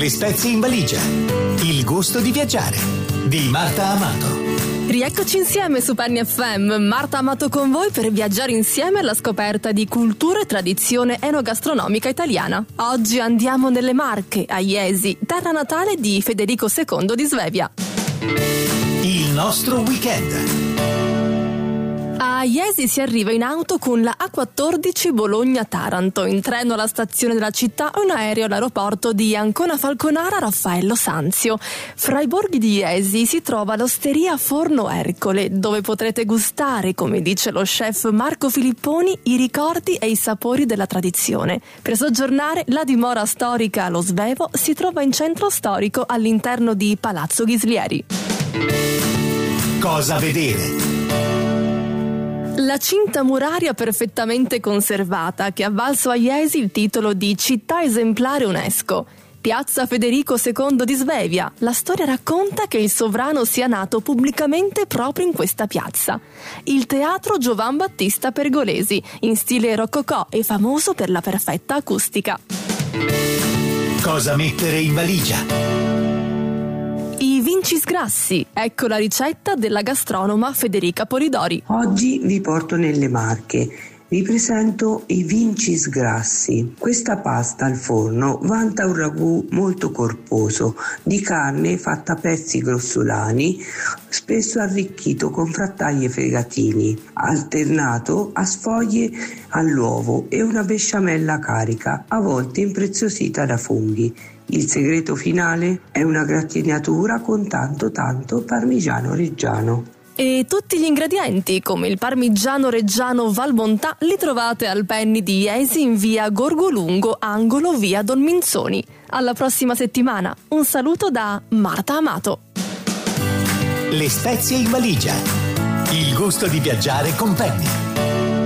Le spezie in valigia. Il gusto di viaggiare. Di Marta Amato. Rieccoci insieme su Penny FM, Marta Amato con voi per viaggiare insieme alla scoperta di cultura e tradizione enogastronomica italiana. Oggi andiamo nelle Marche, a Jesi, terra natale di Federico II di Svevia. Il nostro weekend. A Jesi si arriva in auto con la A14 Bologna-Taranto, in treno alla stazione della città o in aereo all'aeroporto di Ancona Falconara Raffaello Sanzio. Fra i borghi di Jesi si trova l'osteria Forno Ercole, dove potrete gustare, come dice lo chef Marco Filipponi, i ricordi e i sapori della tradizione. Per soggiornare, la dimora storica Lo Svevo si trova in centro storico all'interno di Palazzo Ghislieri. Cosa vedere? La cinta muraria perfettamente conservata che ha valso a Jesi il titolo di città esemplare UNESCO. Piazza Federico II di Svevia. La storia racconta che il sovrano sia nato pubblicamente proprio in questa piazza. Il teatro Giovan Battista Pergolesi, in stile rococò e famoso per la perfetta acustica. Cosa mettere in valigia? I vincisgrassi, ecco la ricetta della gastronoma Federica Polidori. Oggi vi porto nelle Marche. Vi presento i vincisgrassi. Questa pasta al forno vanta un ragù molto corposo, di carne fatta a pezzi grossolani, spesso arricchito con frattaglie fregatini, alternato a sfoglie all'uovo e una besciamella carica, a volte impreziosita da funghi. Il segreto finale è una gratinatura con tanto parmigiano reggiano. E tutti gli ingredienti, come il parmigiano reggiano Valbontà, li trovate al Penny di Jesi in via Gorgolungo, angolo via Don Minzoni. Alla prossima settimana. Un saluto da Marta Amato. Le spezie in valigia. Il gusto di viaggiare con Penny.